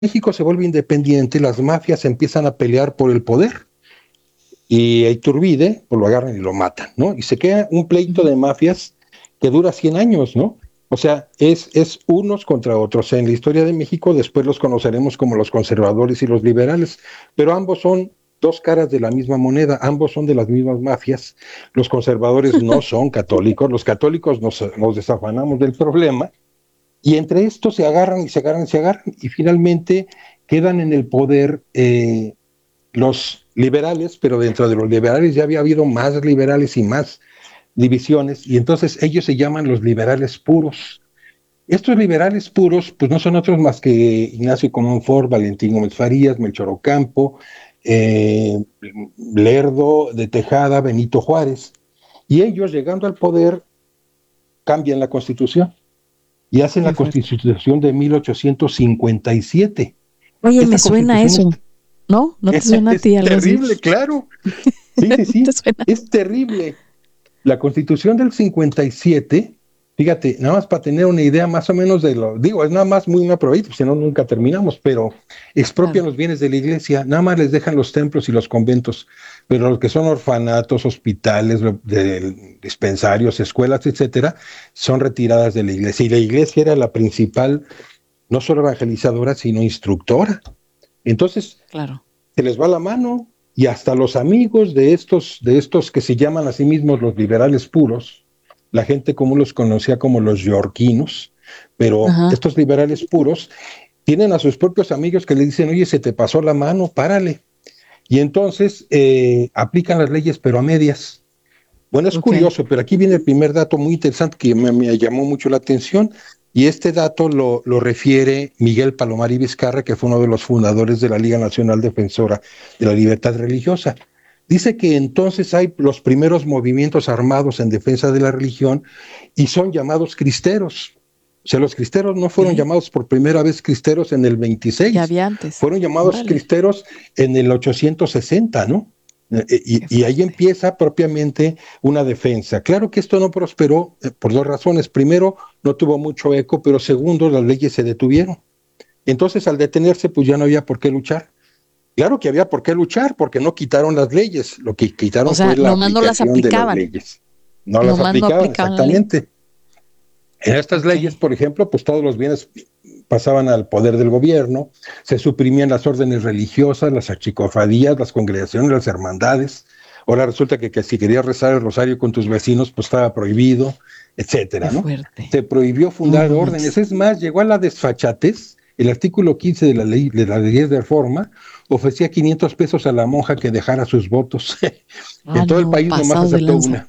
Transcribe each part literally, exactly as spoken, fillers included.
México se vuelve independiente, las mafias empiezan a pelear por el poder y a Iturbide pues lo agarran y lo matan, ¿no? Y se queda un pleito de mafias que dura cien años, ¿no? O sea, es, es unos contra otros. En la historia de México después los conoceremos como los conservadores y los liberales, pero ambos son dos caras de la misma moneda, ambos son de las mismas mafias. Los conservadores no son católicos, los católicos nos, nos desafanamos del problema, y entre estos se agarran y se agarran y se agarran, y finalmente quedan en el poder eh, los liberales, pero dentro de los liberales ya había habido más liberales y más divisiones, y entonces ellos se llaman los liberales puros. Estos liberales puros, pues no son otros más que Ignacio Comonfort, Valentín Gómez Farías, Melchor Ocampo, eh, Lerdo de Tejada, Benito Juárez, y ellos llegando al poder cambian la Constitución y hacen la Constitución de mil ochocientos cincuenta y siete. Oye, esta me suena eso, es, ¿no? ¿No te es, suena a ti algo así? Es terrible, así? claro. Sí, sí, sí, es terrible. La Constitución del cincuenta y siete, fíjate, nada más para tener una idea más o menos de lo, digo, es nada más muy una probadita, si no nunca terminamos, pero expropian claro. los bienes de la iglesia, nada más les dejan los templos y los conventos, pero los que son orfanatos, hospitales, de, dispensarios, escuelas, etcétera, son retiradas de la iglesia. Y la iglesia era la principal, no solo evangelizadora, sino instructora. Entonces, claro. se les va la mano. Y hasta los amigos de estos, de estos que se llaman a sí mismos los liberales puros, la gente común los conocía como los yorquinos, pero Ajá. estos liberales puros tienen a sus propios amigos que le dicen, oye, se te pasó la mano, párale. Y entonces eh, aplican las leyes, pero a medias. Bueno, es okay. curioso, pero aquí viene el primer dato muy interesante que me, me llamó mucho la atención. Y este dato lo, lo refiere Miguel Palomar y Vizcarra, que fue uno de los fundadores de la Liga Nacional Defensora de la Libertad Religiosa. Dice que entonces hay los primeros movimientos armados en defensa de la religión y son llamados cristeros. O sea, los cristeros no fueron ¿Sí? llamados por primera vez cristeros en el veintiséis. Ya había antes. Fueron llamados vale. cristeros en el ochocientos sesenta, ¿no? Y, y ahí empieza propiamente una defensa. Claro que esto no prosperó eh, por dos razones. Primero, no tuvo mucho eco, pero segundo, las leyes se detuvieron. Entonces, al detenerse, pues ya no había por qué luchar. Claro que había por qué luchar, porque no quitaron las leyes. Lo que quitaron o sea, fue la aplicación no las aplicaban. de las leyes. No las aplicaban, no aplicaban exactamente. En estas okay. leyes, por ejemplo, pues todos los bienes pasaban al poder del gobierno, se suprimían las órdenes religiosas, las archicofradías, las congregaciones, las hermandades. Ahora resulta que, que si querías rezar el rosario con tus vecinos, pues estaba prohibido, etcétera, ¿no? Se prohibió fundar uh, órdenes. Es más, llegó a la desfachatez. El artículo quince de la ley de la ley de reforma ofrecía quinientos pesos a la monja que dejara sus votos. Ah, en todo no, el país nomás aceptó una.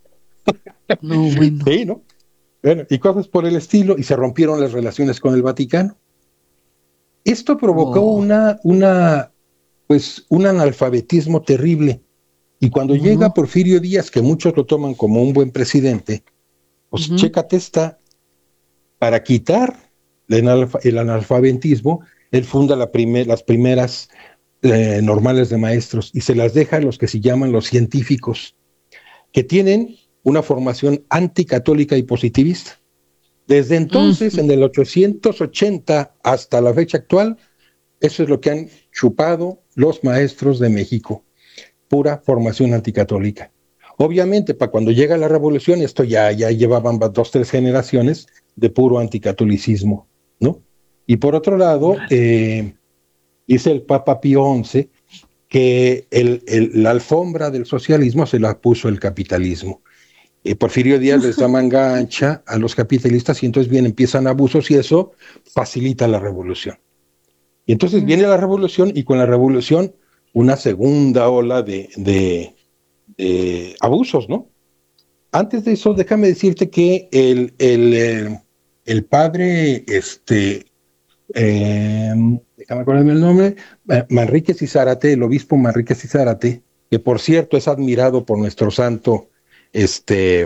No, bueno. Sí, ¿no? Bueno, y cosas por el estilo, y se rompieron las relaciones con el Vaticano. Esto provocó oh. una, una, pues, un analfabetismo terrible. Y cuando uh-huh. llega Porfirio Díaz, que muchos lo toman como un buen presidente, pues uh-huh. chécate esta, para quitar el, analf- el analfabetismo, él funda la primer, las primeras eh, normales de maestros y se las deja a los que se llaman los científicos, que tienen una formación anticatólica y positivista. Desde entonces, uh-huh. en el ochocientos ochenta hasta la fecha actual, eso es lo que han chupado los maestros de México, pura formación anticatólica. Obviamente, para cuando llega la revolución, esto ya, ya llevaban dos, tres generaciones de puro anticatolicismo, ¿no? Y por otro lado, eh, dice el Papa Pío once que el, el, la alfombra del socialismo se la puso el capitalismo. Eh, Porfirio Díaz les da manga ancha a los capitalistas y entonces bien empiezan abusos y eso facilita la revolución. Y entonces viene la revolución y con la revolución una segunda ola de, de, de abusos, ¿no? Antes de eso, déjame decirte que el, el, el, el padre, este, eh, déjame acordarme el nombre, Manríquez y Zárate, el obispo Manríquez y Zárate, que por cierto es admirado por nuestro santo, este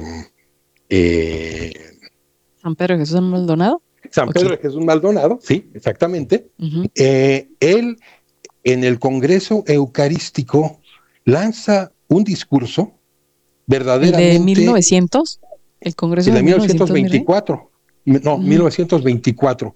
eh, San Pedro Jesús Maldonado. San Pedro okay. Jesús Maldonado, sí, exactamente. Uh-huh. Eh, él en el Congreso Eucarístico lanza un discurso verdaderamente. ¿El de mil novecientos? ¿El Congreso el de, de mil novecientos veinticuatro? No, uh-huh. mil novecientos veinticuatro.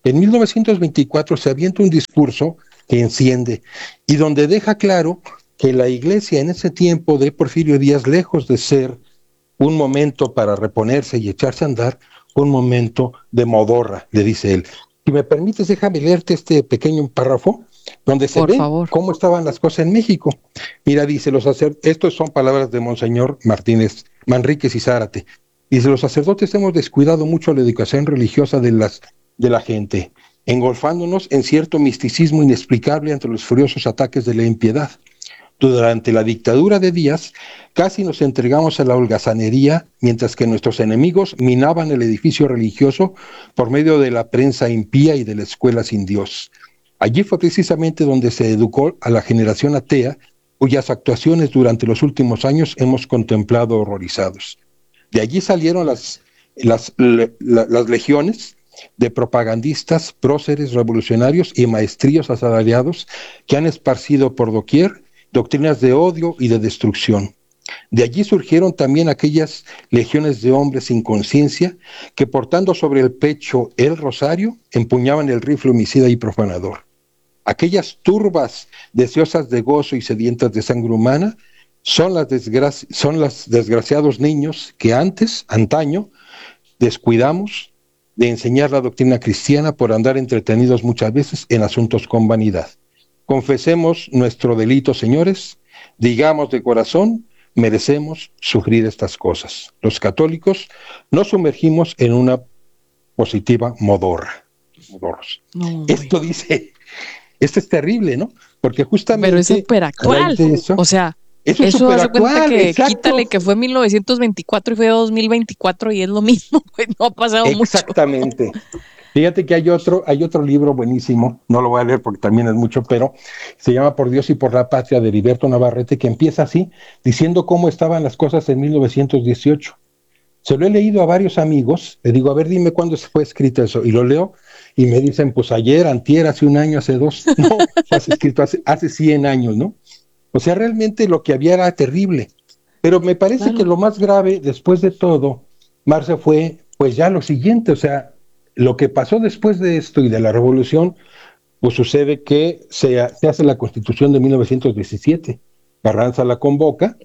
En mil novecientos veinticuatro se avienta un discurso que enciende y donde deja claro que la iglesia en ese tiempo de Porfirio Díaz, lejos de ser un momento para reponerse y echarse a andar, un momento de modorra, le dice él. Si me permites, déjame leerte este pequeño párrafo donde se Por ve favor. cómo estaban las cosas en México. Mira, dice, los sacer... estos son palabras de Monseñor Martínez Manríquez y Zárate. Dice, los sacerdotes hemos descuidado mucho la educación religiosa de, las, de la gente, engolfándonos en cierto misticismo inexplicable ante los furiosos ataques de la impiedad. Durante la dictadura de Díaz, casi nos entregamos a la holgazanería, mientras que nuestros enemigos minaban el edificio religioso por medio de la prensa impía y de la escuela sin Dios. Allí fue precisamente donde se educó a la generación atea, cuyas actuaciones durante los últimos años hemos contemplado horrorizados. De allí salieron las, las, la, las legiones de propagandistas, próceres, revolucionarios y maestrillos asalariados que han esparcido por doquier doctrinas de odio y de destrucción. De allí surgieron también aquellas legiones de hombres sin conciencia que, portando sobre el pecho el rosario, empuñaban el rifle homicida y profanador. Aquellas turbas deseosas de gozo y sedientas de sangre humana son las, desgraci- son los desgraciados niños que antes, antaño, descuidamos de enseñar la doctrina cristiana por andar entretenidos muchas veces en asuntos con vanidad. Confesemos nuestro delito, señores, digamos de corazón, merecemos sufrir estas cosas. Los católicos nos sumergimos en una positiva modorra. Modorros. No, Esto güey. dice, esto es terrible, ¿no? Porque justamente... Pero es súper actual. Eso, O sea, eso es eso súper hace cuenta actual, que exacto. quítale que fue mil novecientos veinticuatro y fue dos mil veinticuatro y es lo mismo, güey. No ha pasado Exactamente. mucho. Fíjate que hay otro, hay otro libro buenísimo, no lo voy a leer porque también es mucho, pero se llama Por Dios y por la Patria, de Heriberto Navarrete, que empieza así, diciendo cómo estaban las cosas en mil novecientos dieciocho. Se lo he leído a varios amigos, le digo, a ver, dime cuándo se fue escrito eso, y lo leo, y me dicen, pues ayer, antier, hace un año, hace dos. No, fue escrito hace, hace cien años, ¿no? O sea, realmente lo que había era terrible. Pero me parece Claro. que lo más grave, después de todo, Marce, fue pues ya lo siguiente, o sea, lo que pasó después de esto y de la revolución, pues sucede que se, se hace la Constitución de mil novecientos diecisiete. Carranza la convoca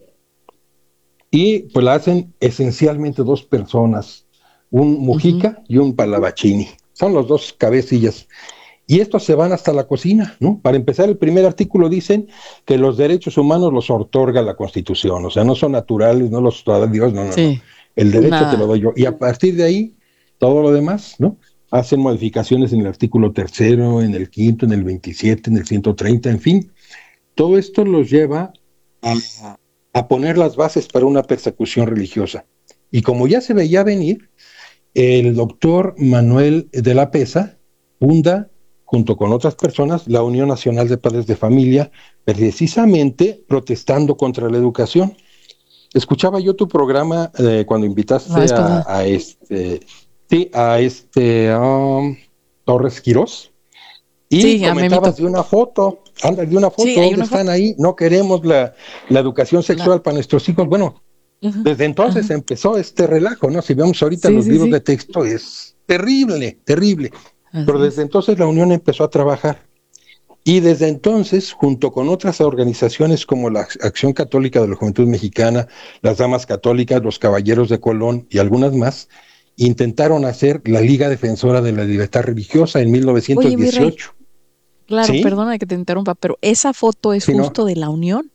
y pues la hacen esencialmente dos personas, un Mujica uh-huh. y un Pallavicini. Son los dos cabecillas. Y estos se van hasta la cocina, ¿no? Para empezar, el primer artículo dicen que los derechos humanos los otorga la Constitución, o sea, no son naturales, no los da Dios, no, no, sí. no. El derecho Nada. Te lo doy yo. Y a partir de ahí, todo lo demás, ¿no? Hacen modificaciones en el artículo tercero, en el quinto, en el veintisiete, en el ciento treinta, en fin. Todo esto los lleva a, a poner las bases para una persecución religiosa. Y como ya se veía venir, el doctor Manuel de la Peza funda, junto con otras personas, la Unión Nacional de Padres de Familia, precisamente protestando contra la educación. Escuchaba yo tu programa eh, cuando invitaste no, a, a este, sí, a este um, Torres Quirós y sí, comentabas de una foto, anda de una foto, sí, ¿dónde están foto? Ahí? No queremos la, la educación sexual no. para nuestros hijos. Bueno, uh-huh. desde entonces uh-huh. empezó este relajo, ¿no? Si vemos ahorita sí, los sí, libros sí. de texto, es terrible, terrible. Uh-huh. Pero desde entonces la Unión empezó a trabajar. Y desde entonces, junto con otras organizaciones como la Acción Católica de la Juventud Mexicana, las Damas Católicas, los Caballeros de Colón y algunas más, intentaron hacer la Liga Defensora de la Libertad Religiosa en mil novecientos dieciocho. Oye, claro, ¿sí? Perdona que te interrumpa, pero ¿esa foto es sí, justo no. de la Unión?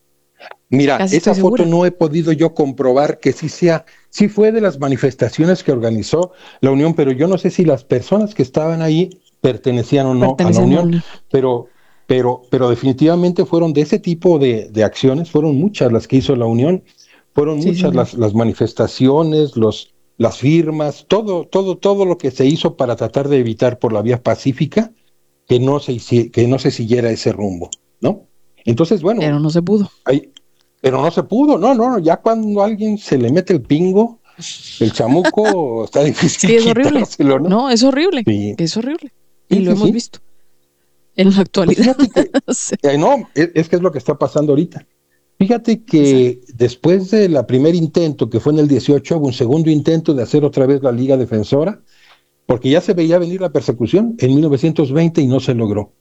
Mira, Casi esa foto no he podido yo comprobar que sí sea, sí fue de las manifestaciones que organizó la Unión, pero yo no sé si las personas que estaban ahí pertenecían o no Pertenecían a la Unión, pero, pero, pero definitivamente fueron de ese tipo de, de acciones, fueron muchas las que hizo la Unión, fueron sí, muchas sí, las, las manifestaciones, los, las firmas, todo, todo, todo lo que se hizo para tratar de evitar por la vía pacífica que no se, que no se siguiera ese rumbo, ¿no? Entonces, bueno. Pero no se pudo. Hay, pero no se pudo, no, no, ya cuando a alguien se le mete el pingo, el chamuco, está difícil. Sí, es horrible. ¿no? no, es horrible, sí. es horrible. Y sí, lo sí, hemos sí. visto en la actualidad. Pues que, sí. eh, no, es, es que es lo que está pasando ahorita. Fíjate que Exacto. después del primer intento, que fue en el dieciocho, hubo un segundo intento de hacer otra vez la Liga Defensora, porque ya se veía venir la persecución en mil novecientos veinte y no se logró.